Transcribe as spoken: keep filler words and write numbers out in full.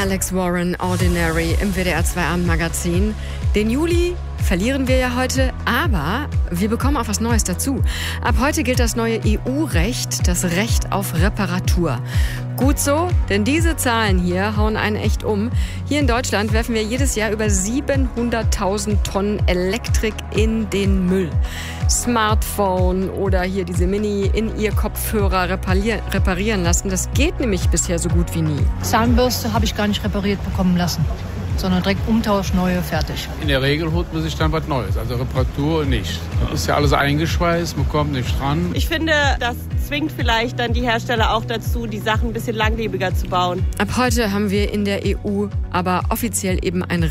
Alex Warren, Ordinary im W D R zwei Abendmagazin. Den Juli verlieren wir ja heute, aber wir bekommen auch was Neues dazu. Ab heute gilt das neue E U-Recht, das Recht auf Reparatur. Gut so, denn diese Zahlen hier hauen einen echt um. Hier in Deutschland werfen wir jedes Jahr über siebenhunderttausend Tonnen Elektrik in den Müll. Smartphone oder hier diese Mini in ihr Kopfhörer reparier- reparieren lassen, das geht nämlich bisher so gut wie nie. Zahnbürste habe ich gar nicht repariert bekommen lassen, sondern direkt Umtausch, neue, fertig. In der Regel holt man sich dann was Neues, also Reparatur nicht. Das ist ja alles eingeschweißt, man kommt nicht dran. Ich finde, das zwingt vielleicht dann die Hersteller auch dazu, die Sachen ein bisschen langlebiger zu bauen. Ab heute haben wir in der E U aber offiziell eben ein